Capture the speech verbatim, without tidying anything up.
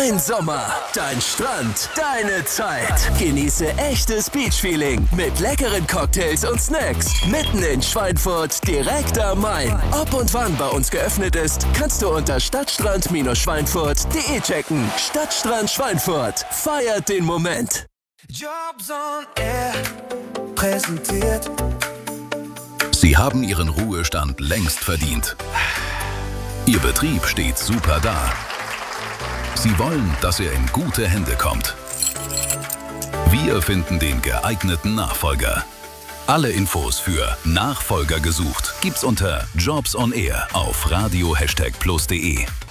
Dein Sommer, dein Strand, deine Zeit. Genieße echtes Beachfeeling mit leckeren Cocktails und Snacks. Mitten in Schweinfurt, direkt am Main. Ob und wann bei uns geöffnet ist, kannst du unter stadtstrand Schweinfurt punkt de checken. Stadtstrand Schweinfurt. Feiert den Moment. Jobs on Air präsentiert. Sie haben Ihren Ruhestand längst verdient. Ihr Betrieb steht super da. Sie wollen, dass er in gute Hände kommt. Wir finden den geeigneten Nachfolger. Alle Infos für Nachfolger gesucht gibt's unter Jobs on Air auf radio plus punkt de.